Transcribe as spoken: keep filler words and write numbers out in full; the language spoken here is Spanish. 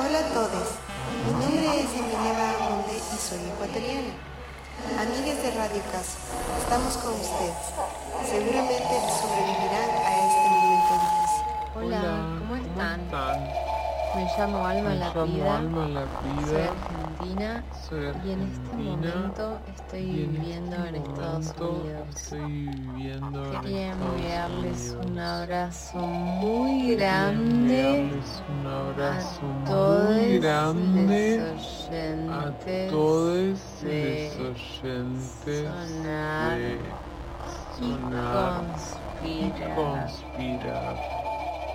Hola a todos, mi nombre es Emilia Bahamonde y soy ecuatoriana. Amigas de Radio Caso, estamos con ustedes. Seguramente sobrevivirán a este momento difícil. Hola, Hola, ¿cómo están? están? Me llamo Alma Me llamo Lapida, Alma soy Lapida, argentina soy y en este argentina momento estoy y en viviendo este en Estados momento Unidos. estoy viviendo en Quería Estados enviarles Unidos. un abrazo muy Quería grande enviarles un abrazo a todos muy grande los a oyentes todos de los oyentes Sonar de y Sonar y Conspirar. Conspirar.